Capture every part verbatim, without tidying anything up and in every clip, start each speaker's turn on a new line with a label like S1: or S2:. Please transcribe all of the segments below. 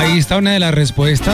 S1: Ahí está una de las respuestas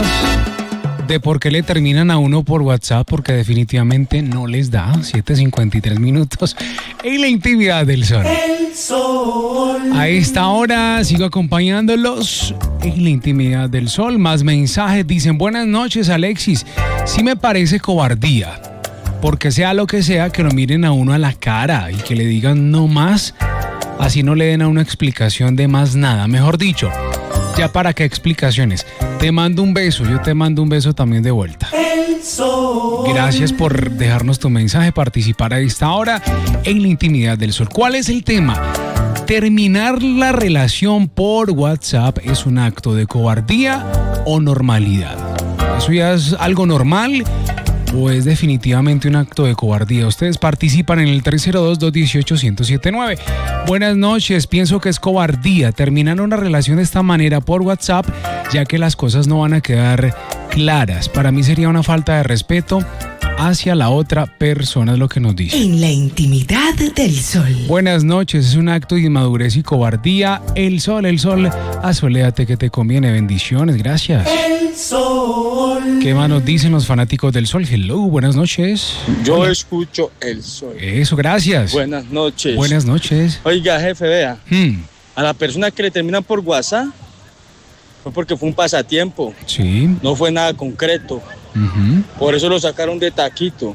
S1: de por qué le terminan a uno por WhatsApp, porque definitivamente no les da. siete cincuenta y tres minutos en la intimidad del sol.
S2: El sol.
S1: A esta hora sigo acompañándolos en la intimidad del sol. Más mensajes dicen: buenas noches, Alexis. Sí me parece cobardía, porque sea lo que sea, que lo miren a uno a la cara y que le digan no más, así no le den a una explicación de más nada. Mejor dicho, ya para qué explicaciones. Te mando un beso, yo te mando un beso también de vuelta.
S2: El sol.
S1: Gracias por dejarnos tu mensaje, participar a esta hora en la intimidad del sol. ¿Cuál es el tema? ¿Terminar la relación por WhatsApp es un acto de cobardía o normalidad? ¿Eso ya es algo normal o es definitivamente un acto de cobardía? Ustedes participan en el tres cero dos, dos uno ocho, uno cero siete nueve. Buenas noches, pienso que es cobardía terminar una relación de esta manera por WhatsApp, ya que las cosas no van a quedar claras. Para mí sería una falta de respeto hacia la otra persona, es lo que nos dice.
S3: En la intimidad del sol.
S1: Buenas noches, es un acto de inmadurez y cobardía. El sol, el sol, asoléate que te conviene. Bendiciones, gracias.
S2: El sol.
S1: ¿Qué más nos dicen los fanáticos del sol? Hello, buenas noches.
S4: Yo
S1: Hola.
S4: escucho el sol.
S1: Eso, gracias.
S4: Buenas noches.
S1: Buenas noches.
S4: Oiga, jefe, vea,
S1: Hmm,
S4: a la persona que le terminan por WhatsApp fue porque fue un pasatiempo,
S1: sí.
S4: no fue nada concreto.
S1: Ujú.
S4: Por eso lo sacaron de taquito.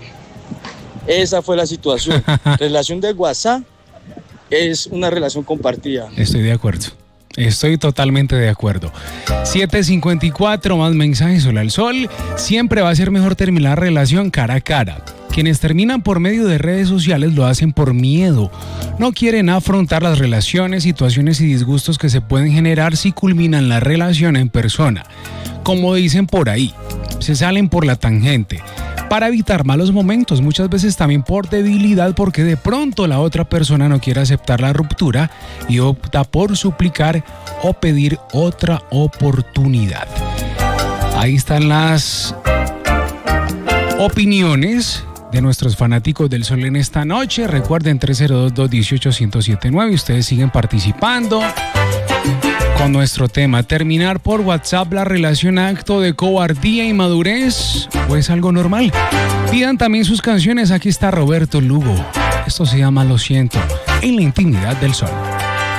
S4: Esa fue la situación. Relación de WhatsApp es una relación compartida.
S1: Estoy de acuerdo. Estoy totalmente de acuerdo. siete cincuenta y cuatro, más mensajes. Hola, el sol. Siempre va a ser mejor terminar la relación cara a cara. Quienes terminan por medio de redes sociales lo hacen por miedo. No quieren afrontar las relaciones, situaciones y disgustos que se pueden generar si culminan la relación en persona. Como dicen por ahí, se salen por la tangente para evitar malos momentos, muchas veces también por debilidad, porque de pronto la otra persona no quiere aceptar la ruptura y opta por suplicar o pedir otra oportunidad. Ahí están las opiniones de nuestros fanáticos del sol en esta noche. Recuerden, tres cero dos, dos uno ocho, uno cero siete nueve. Ustedes siguen participando con nuestro tema: terminar por WhatsApp la relación, acto de cobardía y madurez o es algo normal. Pidan también sus canciones. Aquí está Roberto Lugo. Esto se llama Lo Siento, en la intimidad del sol.